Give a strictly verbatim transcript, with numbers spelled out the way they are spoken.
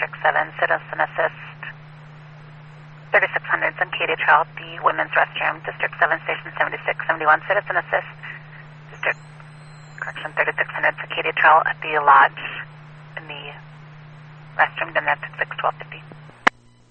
District seven, Citizen Assist. thirty-six hundred Katy Trail, the women's restroom, District seven, Station seventy-six seventy-one, Citizen Assist. District, correction, thirty-six hundred Katy Trail at the lodge in the restroom, then that's at six twelve fifty.